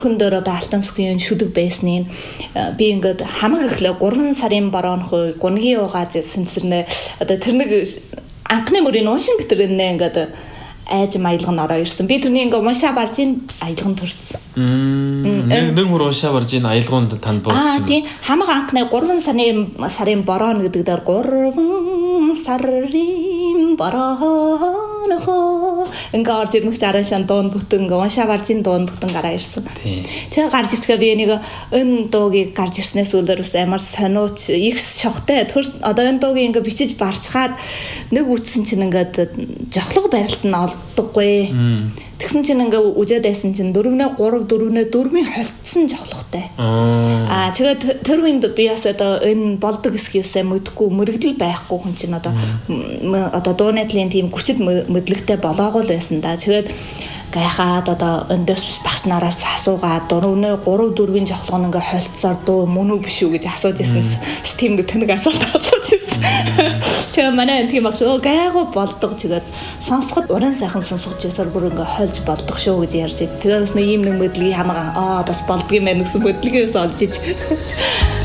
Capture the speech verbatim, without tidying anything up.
Хүндээр одоо алтан сүхийн шүдэг байсныг би ингээд хамаг ихлэ гурван сарын борооных гунгийн угааж сэнцэрнэ одоо тэр нэг анхны мөрийн уушин гэтрэнэ ингээд айж маялга нь ороо ирсэн. Би тэрний ингээ уншаа барж ин аялга нь төрсөн. Нэг нэг мөр уншаа барж ин аялганд танд Аа бодсон. тийм хамаг анхны гурван сарын сарын бороо гэдэг дээр гурван сарын бороо ингээ орж ирмэх заран шан дуун бүтэн ингээ уншаа барж ин дуун бүтэн гараа ирсэн. Тэгээ гарч ирчихээ би нэг энэ дуугийг гарч ирснээс үлээрс амар сониуч их шохтой. Одоо энэ дуугийг ингээ бичиж барчхаад нэг үтсэн чинь ингээд жохлог барилт нь олддоггүй. Тэгсэн чинь ингээ үжээд байсан чинь дөрөвнөө гурав дөрөвнөө дөрвийн холтсон жохлогтой. Аа тэгээд тэр үнд би бас одоо энэ болдог эсгийсээ мэдгүй мөрөгдөл байхгүй хүн чинь одоо одоо дуу найдлын тийм хүчит мэдлэгтэй болоогүй л байсан да. Тэгээд гайхаад одоо өндөс багш нараас асуугаад дөрөвнөө гурав дөрвийн жохлог нь ингээ холтсоор дөө мөн үү биш үү гэж асууж ирсэн. Тийм нэг тэнэг асуулт асууж ирсэн. Тэгээ манай энэ тийм багш өө гайгүй болдог тэгээд сонсоход уран сайхан сонсгож ясаар бүр ингээ хольж болдог шүү гэж ярьж. Тэгээс нэг ийм нэг мэдлэгийг хамаагаа аа бас болдго юм байна гэсэн мэдлэгээс олж иж.